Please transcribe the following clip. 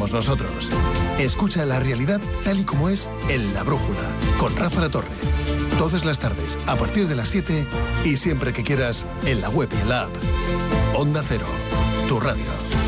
somos nosotros. Escucha la realidad tal y como es en La Brújula, con Rafa La Torre. Todas las tardes, a partir de las 7 y siempre que quieras, en la web y en la app. Onda Cero, tu radio.